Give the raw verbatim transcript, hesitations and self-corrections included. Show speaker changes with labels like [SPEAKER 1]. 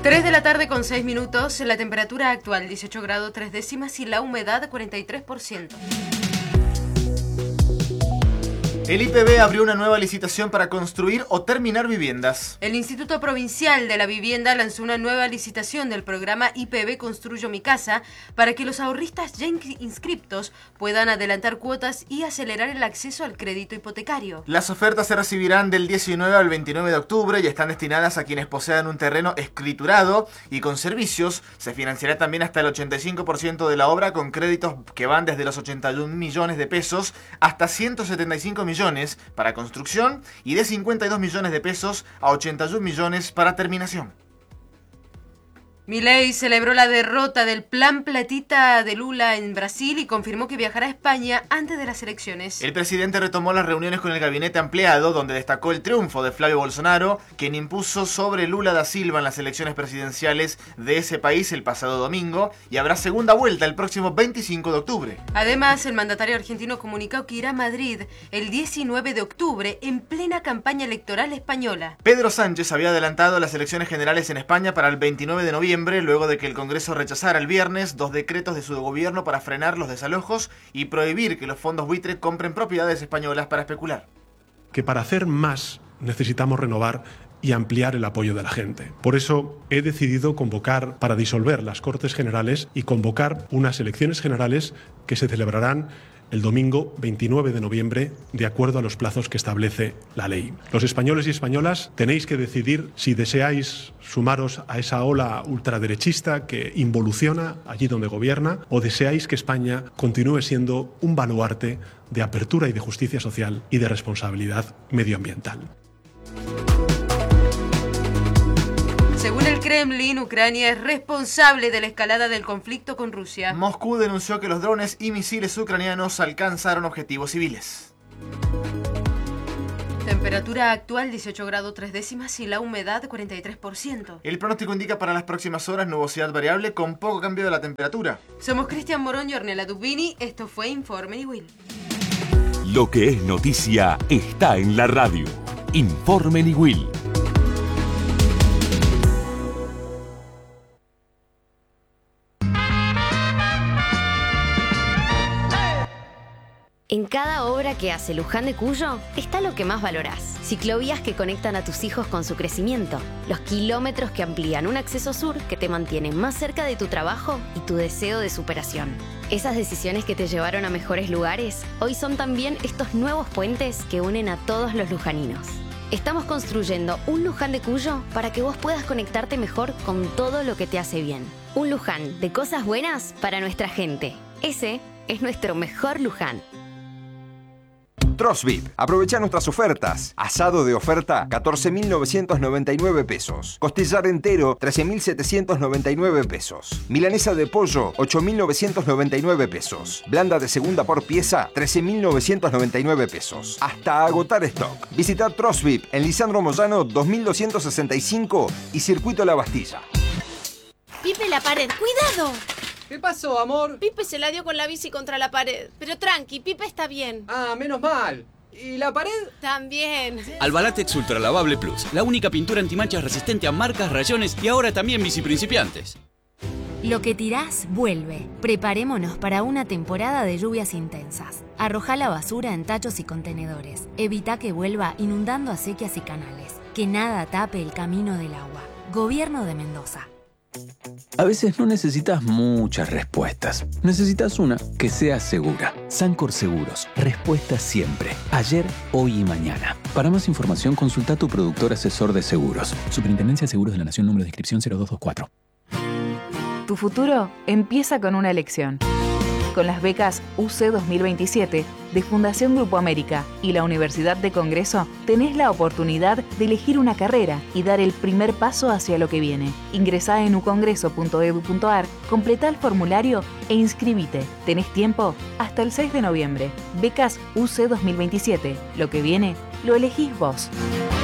[SPEAKER 1] tres de la tarde con seis minutos, la temperatura actual dieciocho grados tres décimas y la humedad cuarenta y tres por ciento.
[SPEAKER 2] El I P B abrió una nueva licitación para construir o terminar viviendas.
[SPEAKER 1] El Instituto Provincial de la Vivienda lanzó una nueva licitación del programa I P B Construyo Mi Casa para que los ahorristas ya inscriptos puedan adelantar cuotas y acelerar el acceso al crédito hipotecario.
[SPEAKER 2] Las ofertas se recibirán del diecinueve al veintinueve de octubre y están destinadas a quienes posean un terreno escriturado y con servicios. Se financiará también hasta el ochenta y cinco por ciento de la obra con créditos que van desde los ochenta y un millones de pesos hasta ciento setenta y cinco millones para construcción y de cincuenta y dos millones de pesos a ochenta y un millones para terminación.
[SPEAKER 1] Milei celebró la derrota del Plan Platita de Lula en Brasil y confirmó que viajará a España antes de las elecciones.
[SPEAKER 2] El presidente retomó las reuniones con el gabinete ampliado, donde destacó el triunfo de Flavio Bolsonaro, quien impuso sobre Lula da Silva en las elecciones presidenciales de ese país el pasado domingo, y habrá segunda vuelta el próximo veinticinco de octubre.
[SPEAKER 1] Además, el mandatario argentino comunicó que irá a Madrid el diecinueve de octubre en plena campaña electoral española.
[SPEAKER 2] Pedro Sánchez había adelantado las elecciones generales en España para el veintinueve de noviembre, luego de que el Congreso rechazara el viernes dos decretos de su gobierno para frenar los desalojos y prohibir que los fondos buitre compren propiedades españolas para especular.
[SPEAKER 3] Que para hacer más necesitamos renovar y ampliar el apoyo de la gente. Por eso he decidido convocar para disolver las Cortes Generales y convocar unas elecciones generales que se celebrarán el domingo veintinueve de noviembre, de acuerdo a los plazos que establece la ley. Los españoles y españolas tenéis que decidir si deseáis sumaros a esa ola ultraderechista que involuciona allí donde gobierna, o deseáis que España continúe siendo un baluarte de apertura y de justicia social y de responsabilidad medioambiental.
[SPEAKER 1] Según el Kremlin, Ucrania es responsable de la escalada del conflicto con Rusia.
[SPEAKER 2] Moscú denunció que los drones y misiles ucranianos alcanzaron objetivos civiles.
[SPEAKER 1] Temperatura actual dieciocho grados tres décimas y la humedad cuarenta y tres por ciento.
[SPEAKER 2] El pronóstico indica para las próximas horas nubosidad variable con poco cambio de la temperatura.
[SPEAKER 1] Somos Cristian Morón y Ornella Dubini. Esto fue Informe Niwil.
[SPEAKER 4] Lo que es noticia está en la radio. Informe Niwil.
[SPEAKER 5] En cada obra que hace Luján de Cuyo está lo que más valorás. Ciclovías que conectan a tus hijos con su crecimiento. Los kilómetros que amplían un acceso sur que te mantienen más cerca de tu trabajo y tu deseo de superación. Esas decisiones que te llevaron a mejores lugares, hoy son también estos nuevos puentes que unen a todos los lujaninos. Estamos construyendo un Luján de Cuyo para que vos puedas conectarte mejor con todo lo que te hace bien. Un Luján de cosas buenas para nuestra gente. Ese es nuestro mejor Luján.
[SPEAKER 6] Trosvit. Aprovecha nuestras ofertas. Asado de oferta, catorce mil novecientos noventa y nueve pesos. Costillar entero, trece mil setecientos noventa y nueve pesos. Milanesa de pollo, ocho mil novecientos noventa y nueve pesos. Blanda de segunda por pieza, trece mil novecientos noventa y nueve pesos. Hasta agotar stock. Visita Trosvit en Lisandro Moyano dos mil doscientos sesenta y cinco y Circuito La Bastilla.
[SPEAKER 7] Pipe, la pared, ¡cuidado!
[SPEAKER 8] ¿Qué pasó, amor?
[SPEAKER 7] Pipe se la dio con la bici contra la pared. Pero tranqui, Pipe está bien.
[SPEAKER 8] Ah, menos mal. ¿Y la pared?
[SPEAKER 7] También.
[SPEAKER 9] Albalatex Ultra Lavable Plus, la única pintura antimanchas resistente a marcas, rayones y ahora también bici principiantes.
[SPEAKER 10] Lo que tirás, vuelve. Preparémonos para una temporada de lluvias intensas. Arrojá la basura en tachos y contenedores. Evita que vuelva inundando acequias y canales. Que nada tape el camino del agua. Gobierno de Mendoza.
[SPEAKER 11] A veces no necesitas muchas respuestas. Necesitas una que sea segura. Sancor Seguros. Respuesta siempre. Ayer, hoy y mañana. Para más información, consulta a tu productor asesor de seguros. Superintendencia de Seguros de la Nación, número de inscripción cero dos dos cuatro.
[SPEAKER 12] Tu futuro empieza con una elección. Con las becas U C dos mil veintisiete de Fundación Grupo América y la Universidad de Congreso, tenés la oportunidad de elegir una carrera y dar el primer paso hacia lo que viene. Ingresá en u congreso punto e d u punto a r, completá el formulario e inscribite. Tenés tiempo hasta el seis de noviembre. Becas U C dos mil veintisiete. Lo que viene, lo elegís vos.